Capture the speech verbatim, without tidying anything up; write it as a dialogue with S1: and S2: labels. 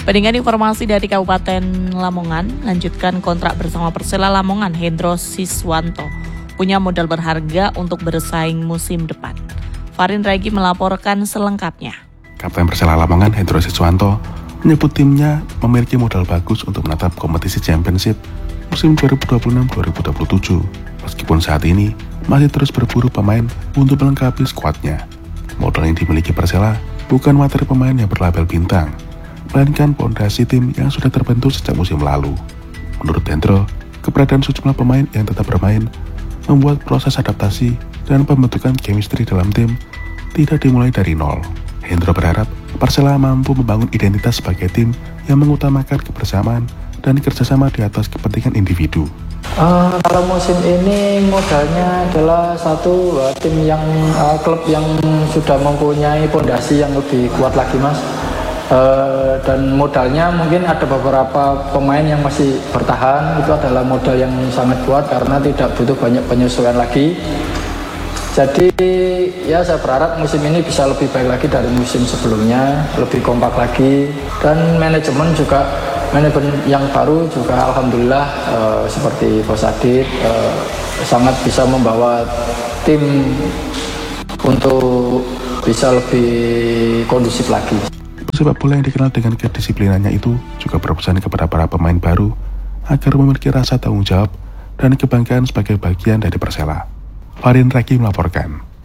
S1: Dengan informasi dari Kabupaten Lamongan, lanjutkan kontrak bersama Persela Lamongan, Hendro Siswanto punya modal berharga untuk bersaing musim depan. Farin Regi melaporkan selengkapnya.
S2: Kapten Persela Lamongan, Hendro Siswanto, menyebut timnya memiliki modal bagus untuk menatap kompetisi Championship musim dua ribu dua puluh enam dua ribu dua puluh tujuh, meskipun saat ini masih terus berburu pemain untuk melengkapi skuadnya. Modal yang dimiliki Persela bukan materi pemain yang berlabel bintang, melainkan fondasi tim yang sudah terbentuk sejak musim lalu. Menurut Hendro, keberadaan sejumlah pemain yang tetap bermain membuat proses adaptasi dan pembentukan chemistry dalam tim tidak dimulai dari nol. Hendro berharap Persela mampu membangun identitas sebagai tim yang mengutamakan kebersamaan dan kerjasama di atas kepentingan individu.
S3: Uh, kalau musim ini modalnya adalah satu uh, tim yang uh, klub yang sudah mempunyai fondasi yang lebih kuat lagi, Mas. Uh, dan modalnya mungkin ada beberapa pemain yang masih bertahan, itu adalah modal yang sangat kuat karena tidak butuh banyak penyesuaian lagi. Jadi ya saya berharap musim ini bisa lebih baik lagi dari musim sebelumnya, lebih kompak lagi, dan manajemen juga manajemen yang baru juga alhamdulillah uh, seperti Bos Adit uh, sangat bisa membawa tim untuk bisa lebih kondusif lagi.
S2: Sepak bola yang dikenal dengan kedisiplinannya itu juga berpesan kepada para pemain baru agar memiliki rasa tanggung jawab dan kebanggaan sebagai bagian dari Persela. Farin Regi melaporkan.